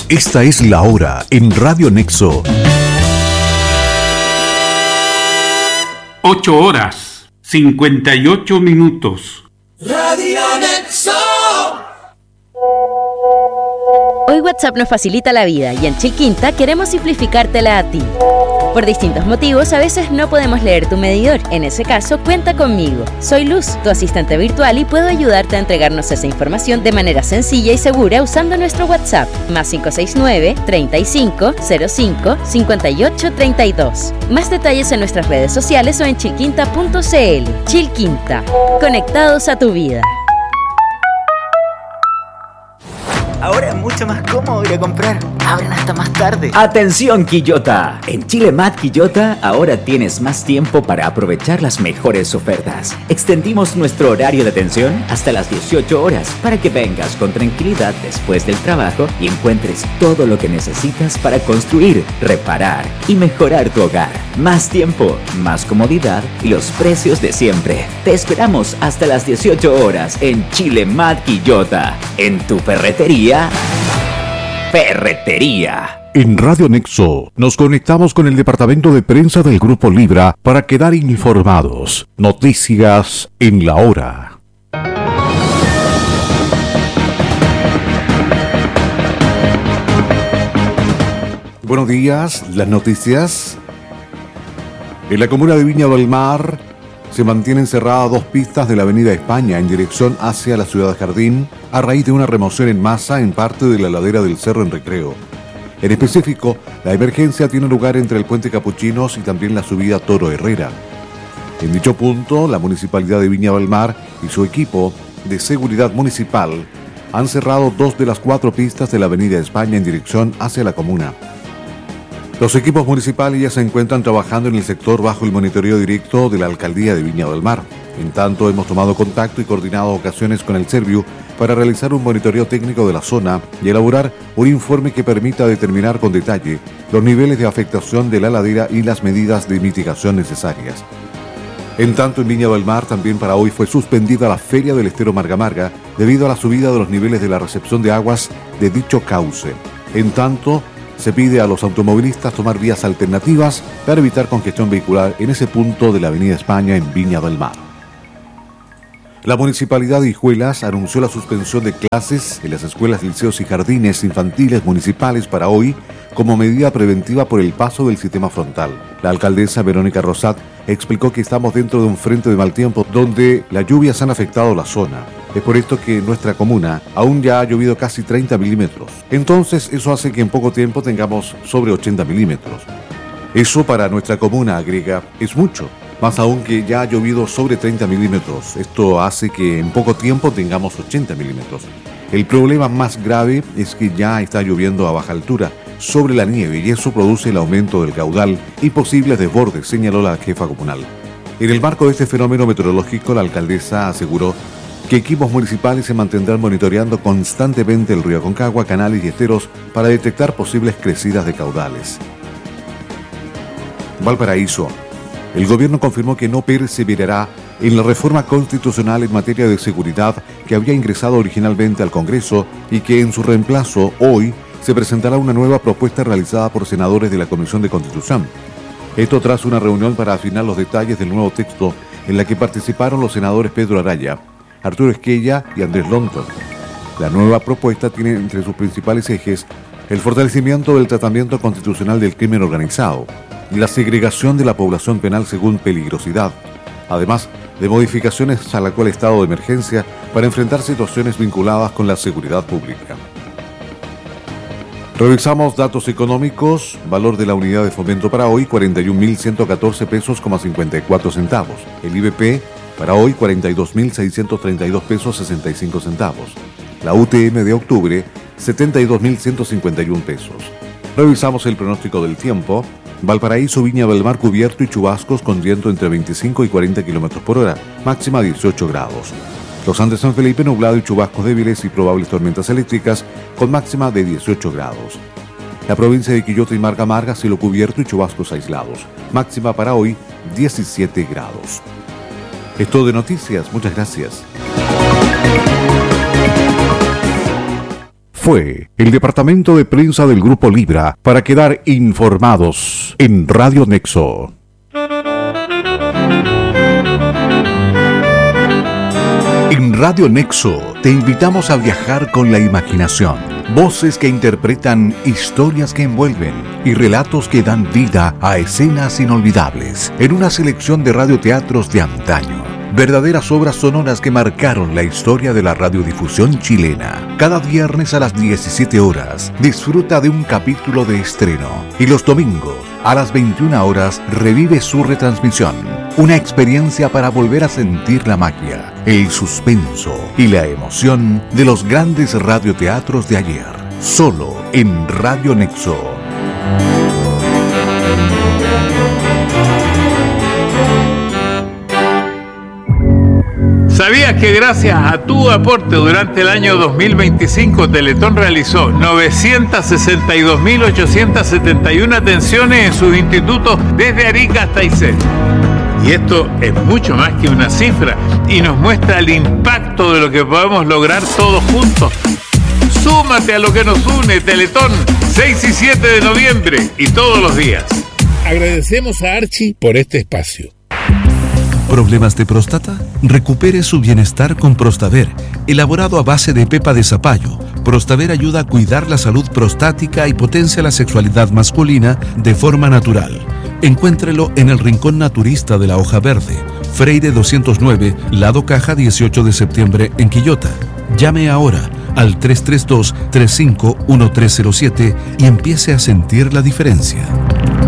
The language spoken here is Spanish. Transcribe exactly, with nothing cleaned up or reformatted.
Esta es la hora en Radio Nexo. Ocho horas, cincuenta y ocho minutos. Radio Nexo. Hoy WhatsApp nos facilita la vida y en Chilquinta queremos simplificártela a ti. Por distintos motivos, a veces no podemos leer tu medidor. En ese caso, cuenta conmigo. Soy Luz, tu asistente virtual, y puedo ayudarte a entregarnos esa información de manera sencilla y segura usando nuestro WhatsApp, más cinco seis nueve, treinta y cinco, cero cinco, cincuenta y ocho, treinta y dos. Más detalles en nuestras redes sociales o en chilquinta punto cl. Chilquinta, conectados a tu vida. Ahora es mucho más cómodo ir a comprar. Abren hasta más tarde. ¡Atención, Quillota! En Chile Mat Quillota ahora tienes más tiempo para aprovechar las mejores ofertas. Extendimos nuestro horario de atención hasta las dieciocho horas para que vengas con tranquilidad después del trabajo y encuentres todo lo que necesitas para construir, reparar y mejorar tu hogar. Más tiempo, más comodidad y los precios de siempre. Te esperamos hasta las dieciocho horas en Chile Mat Quillota. En tu ferretería. Ferretería. En Radio Nexo nos conectamos con el departamento de prensa del Grupo Libra para quedar informados. Noticias en la hora. Buenos días, las noticias. En la comuna de Viña del Mar se mantienen cerradas dos pistas de la avenida España en dirección hacia la ciudad Jardín a raíz de una remoción en masa en parte de la ladera del Cerro en Recreo. En específico, la emergencia tiene lugar entre el puente Capuchinos y también la subida Toro Herrera. En dicho punto, la Municipalidad de Viña del Mar y su equipo de seguridad municipal han cerrado dos de las cuatro pistas de la avenida España en dirección hacia la comuna. Los equipos municipales ya se encuentran trabajando en el sector bajo el monitoreo directo de la Alcaldía de Viña del Mar. En tanto, hemos tomado contacto y coordinado ocasiones con el Serviu para realizar un monitoreo técnico de la zona y elaborar un informe que permita determinar con detalle los niveles de afectación de la ladera y las medidas de mitigación necesarias. En tanto, en Viña del Mar también para hoy fue suspendida la Feria del Estero Marga Marga debido a la subida de los niveles de la recepción de aguas de dicho cauce. En tanto, se pide a los automovilistas tomar vías alternativas para evitar congestión vehicular en ese punto de la avenida España en Viña del Mar. La Municipalidad de Hijuelas anunció la suspensión de clases en las escuelas, liceos y jardines infantiles municipales para hoy como medida preventiva por el paso del sistema frontal. La alcaldesa Verónica Rosat explicó que estamos dentro de un frente de mal tiempo donde las lluvias han afectado la zona. Es por esto que en nuestra comuna aún ya ha llovido casi treinta milímetros. Entonces eso hace que en poco tiempo tengamos sobre ochenta milímetros. Eso para nuestra comuna, agrega, es mucho. Más aún que ya ha llovido sobre treinta milímetros. Esto hace que en poco tiempo tengamos ochenta milímetros. El problema más grave es que ya está lloviendo a baja altura sobre la nieve y eso produce el aumento del caudal y posibles desbordes, señaló la jefa comunal. En el marco de este fenómeno meteorológico, la alcaldesa aseguró que equipos municipales se mantendrán monitoreando constantemente el río Aconcagua, canales y esteros para detectar posibles crecidas de caudales. Valparaíso. El gobierno confirmó que no perseverará en la reforma constitucional en materia de seguridad que había ingresado originalmente al Congreso y que en su reemplazo hoy se presentará una nueva propuesta realizada por senadores de la Comisión de Constitución. Esto tras una reunión para afinar los detalles del nuevo texto en la que participaron los senadores Pedro Araya, Arturo Esquella y Andrés Lonton. La nueva propuesta tiene entre sus principales ejes el fortalecimiento del tratamiento constitucional del crimen organizado y la segregación de la población penal según peligrosidad, además de modificaciones al actual estado de emergencia para enfrentar situaciones vinculadas con la seguridad pública. Revisamos datos económicos. Valor de la unidad de fomento para hoy, cuarenta y un mil ciento catorce pesos, cincuenta y cuatro centavos. El I B P para hoy, cuarenta y dos mil seiscientos treinta y dos pesos, sesenta y cinco centavos. La U T M de octubre, setenta y dos mil ciento cincuenta y un pesos. Revisamos el pronóstico del tiempo. Valparaíso, Viña del Mar cubierto y chubascos con viento entre veinticinco y cuarenta kilómetros por hora, máxima dieciocho grados. Los Andes San Felipe nublado y chubascos débiles y probables tormentas eléctricas con máxima de dieciocho grados. La provincia de Quillota y Marga Marga cielo cubierto y chubascos aislados, máxima para hoy diecisiete grados. Es todo de noticias, muchas gracias. Fue el departamento de prensa del Grupo Libra para quedar informados en Radio Nexo. En Radio Nexo te invitamos a viajar con la imaginación. Voces que interpretan historias que envuelven y relatos que dan vida a escenas inolvidables en una selección de radioteatros de antaño. Verdaderas obras sonoras que marcaron la historia de la radiodifusión chilena. Cada viernes a las diecisiete horas disfruta de un capítulo de estreno y los domingos a las veintiuna horas revive su retransmisión. Una experiencia para volver a sentir la magia, el suspenso y la emoción de los grandes radioteatros de ayer. Solo en Radio Nexo. ¿Sabías que gracias a tu aporte durante el año dos mil veinticinco Teletón realizó novecientas sesenta y dos mil ochocientas setenta y una atenciones en sus institutos desde Arica hasta Aysén? Y esto es mucho más que una cifra y nos muestra el impacto de lo que podemos lograr todos juntos. Súmate a lo que nos une, Teletón, seis y siete de noviembre y todos los días. Agradecemos a Archie por este espacio. ¿Problemas de próstata? Recupere su bienestar con Prostaver, elaborado a base de pepa de zapallo. Prostaver ayuda a cuidar la salud prostática y potencia la sexualidad masculina de forma natural. Encuéntrelo en el Rincón Naturista de la Hoja Verde, Freire doscientos nueve, Lado Caja dieciocho de septiembre en Quillota. Llame ahora al tres tres dos, tres cinco uno tres cero siete y empiece a sentir la diferencia.